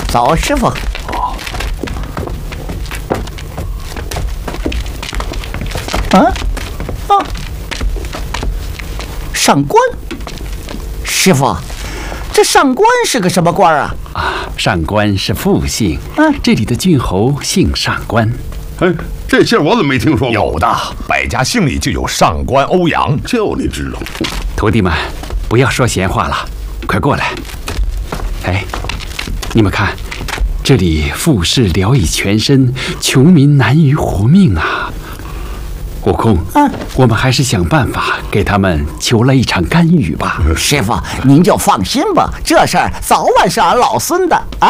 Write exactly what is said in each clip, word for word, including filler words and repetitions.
走，师傅。啊啊！上官，师傅，这上官是个什么官啊？ 啊，上官是复姓。 嗯， 这里的郡侯姓上官。 哎，这姓我怎么没听说过？ 有的，百家姓里就有上官欧阳。 就你知道。 徒弟们，不要说闲话了，快过来。哎，你们看，这里富士聊以全身，穷民难于活命啊！悟空， 嗯， 我们还是想办法给他们求来一场甘雨吧。 师傅，您就放心吧，这事儿早晚是俺老孙的啊！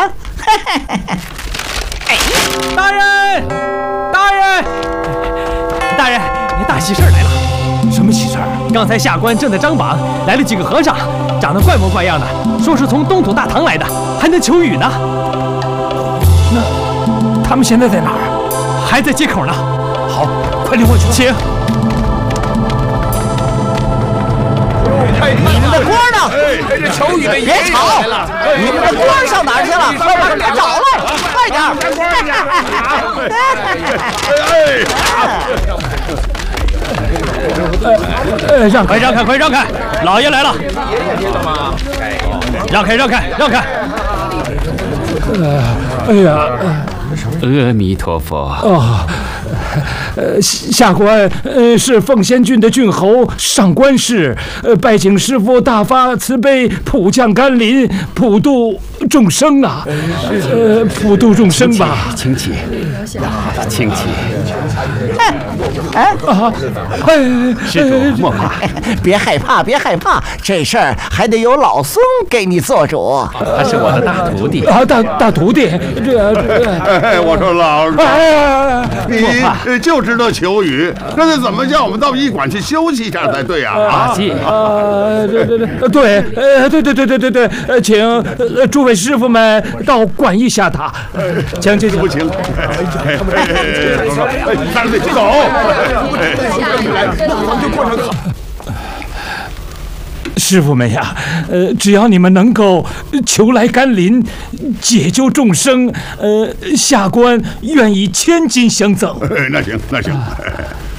哎，大人，大人，大人，大喜事儿来了！ 什么喜事儿？ 刚才下官正在张榜，来了几个和尚，长得怪模怪样的，说是从东土大唐来的，还能求雨呢。 那他们现在在哪儿？ 还在街口呢。 好，快领我去。 请。 你们的锅呢？ 哎，这求雨的别吵！你们的锅上哪儿去了？别找了，快点！ 哎，让开，让开，快让开！老爷来了！让开，让开，让开！ 哎呀， 阿弥陀佛。 哦，呃，下官呃是凤仙郡的郡侯上官氏，呃，拜请师父大发慈悲，普降甘霖，普度众生啊！呃，普度众生吧。 请起，请起。 哎啊，哎， 施主莫怕， 别害怕，别害怕，这事儿还得由老孙给你做主。 他是我的大徒弟啊，大大徒弟，这这， 哎，我说老师， 哎， 你就知道求雨，那得怎么叫我们到驿馆去休息一下才对啊？ 阿戒。 啊，这这这，对，呃，对对对对对对，呃，请呃诸位师傅们到馆驿下榻，请请请， 不行，三位走。 师傅们呀，呃，只要你们能够求来甘霖，解救众生，呃，下官愿意千金相赠。 那行，那行。